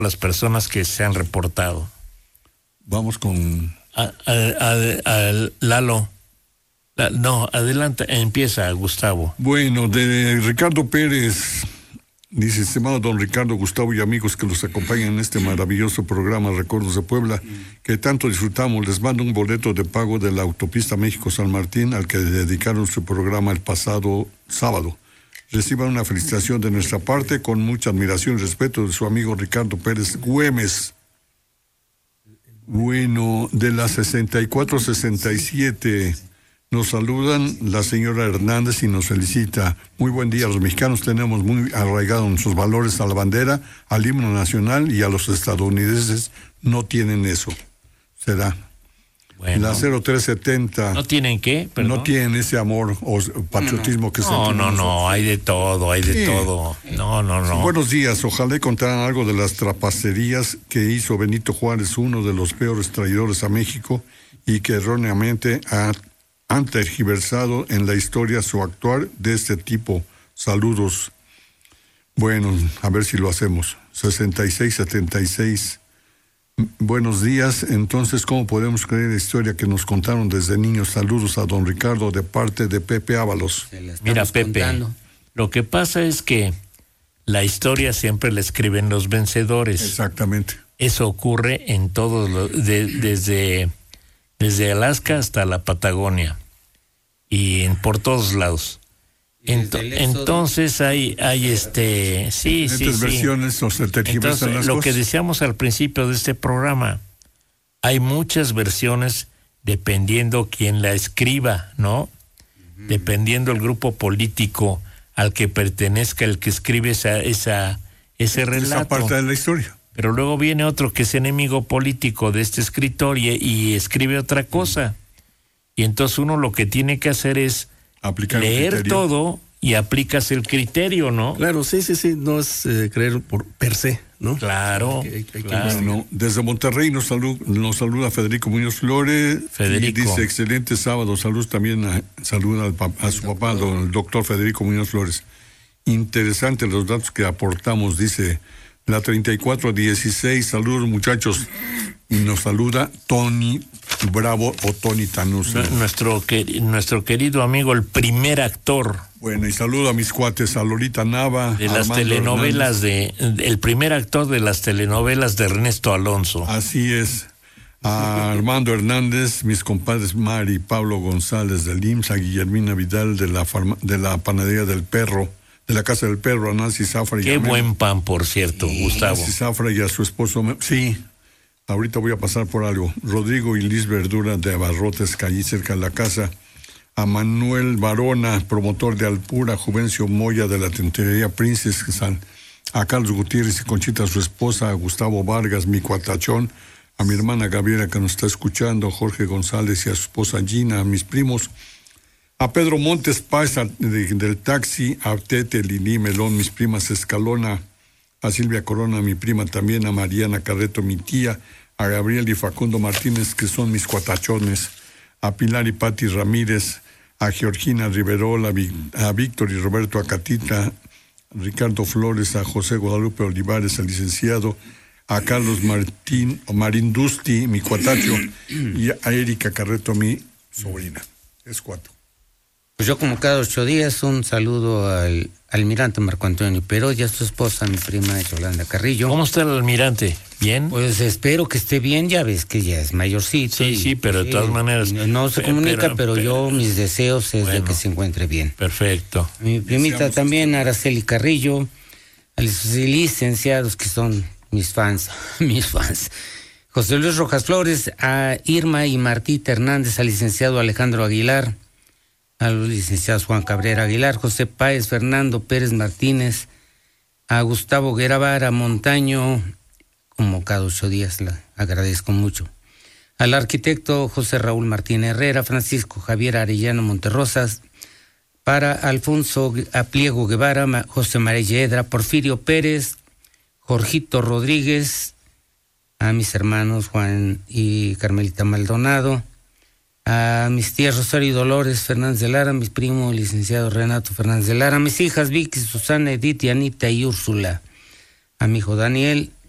las personas que se han reportado. Vamos con... Lalo. No, adelante, empieza Gustavo. Bueno, de Ricardo Pérez, dice: estimado don Ricardo, Gustavo y amigos que los acompañan en este maravilloso programa Recuerdos de Puebla, que tanto disfrutamos, les mando un boleto de pago de la autopista México-San Martín, al que dedicaron su programa el pasado sábado. Reciban una felicitación de nuestra parte, con mucha admiración y respeto, de su amigo Ricardo Pérez Güemes. Bueno, de la 64-67... nos saludan la señora Hernández y nos felicita. Muy buen día. Los mexicanos tenemos muy arraigados nuestros valores a la bandera, al himno nacional, y a los estadounidenses no tienen eso. Será. Bueno. La 0370. ¿No tienen qué? ¿Perdón? No tienen ese amor o patriotismo que sentimos. No, hay de todo, todo. No. Buenos días. Ojalá contaran algo de las trapacerías que hizo Benito Juárez, uno de los peores traidores a México, y que erróneamente han tergiversado en la historia su actuar de este tipo. Saludos. Bueno, a ver si lo hacemos. 6676. Buenos días. Entonces, ¿cómo podemos creer la historia que nos contaron desde niños? Saludos a don Ricardo de parte de Pepe Ábalos. Mira, Pepe, lo que pasa es que la historia siempre la escriben los vencedores. Exactamente. Eso ocurre en todos los... desde Alaska hasta la Patagonia y por todos lados. Entonces hay sí. versiones o se tergiversan las lo cosas. Que decíamos al principio de este programa, hay muchas versiones dependiendo quién la escriba, ¿no? Dependiendo el grupo político al que pertenezca el que escribe ese relato. Esa parte de la historia. Pero luego viene otro que es enemigo político de este escritor y escribe otra cosa. Y entonces uno lo que tiene que hacer es leer todo y aplicas el criterio, ¿no? Claro, sí. No es creer por per se, ¿no? Claro. Bueno, desde Monterrey nos saluda Federico Muñoz Flores. Federico. Y dice: excelente sábado. Saludos también saluda a su papá, el doctor Federico Muñoz Flores. Interesante los datos que aportamos, dice la 3416. Saludos, muchachos. Y nos saluda Tony Bravo o Tony Tanuso. Nuestro querido amigo, el primer actor. Bueno, y saludo a mis cuates, a Lolita Nava. De las telenovelas el primer actor de las telenovelas de Ernesto Alonso. Así es. A Armando Hernández, mis compadres Mari y Pablo González del IMSS, a Guillermina Vidal de la panadería del Perro, de la Casa del Perro, a Nancy Zafra. Qué buen pan, por cierto, Gustavo. Nancy Zafra y a su esposo. Sí, ahorita voy a pasar por algo. Rodrigo y Liz Verdura de Abarrotes, allí cerca de la casa. A Manuel Barona, promotor de Alpura, Juvencio Moya de la Tentería Princes, a Carlos Gutiérrez y Conchita, su esposa, a Gustavo Vargas, mi cuatachón, a mi hermana Gabriela que nos está escuchando, a Jorge González y a su esposa Gina, a mis primos, a Pedro Montes Páez del taxi, a Tete Lili Melón, mis primas Escalona, a Silvia Corona, mi prima también, a Mariana Carreto, mi tía, a Gabriel y Facundo Martínez, que son mis cuatachones, a Pilar y Pati Ramírez, a Georgina Riverola, a Víctor y Roberto Acatita, a Ricardo Flores, a José Guadalupe Olivares, al licenciado, a Carlos Marindusti, mi cuatacho, y a Erika Carreto, mi sobrina. Es 4. Pues yo, como cada 8 días, un saludo al almirante Marco Antonio Peró y a su esposa, mi prima Yolanda Carrillo. ¿Cómo está el almirante? ¿Bien? Pues espero que esté bien, ya ves que ya es mayorcito. Sí, pero de todas maneras... No se comunica, pero yo, mis deseos es de que se encuentre bien. Perfecto. Mi primita también, Araceli Carrillo, a los licenciados que son mis fans. José Luis Rojas Flores, a Irma y Martita Hernández, al licenciado Alejandro Aguilar, a los licenciados Juan Cabrera Aguilar, José Páez, Fernando Pérez Martínez, a Gustavo Gueravara Montaño, como cada 8 días, la agradezco mucho. Al arquitecto José Raúl Martín Herrera, Francisco Javier Arellano Monterrosas, para Alfonso Apliego Guevara, José María Yedra, Porfirio Pérez, Jorgito Rodríguez, a mis hermanos Juan y Carmelita Maldonado, a mis tías Rosario y Dolores Fernández de Lara, mis primos licenciado Renato Fernández de Lara, mis hijas Vicky, Susana, Edith, Anita y Úrsula, a mi hijo Daniel,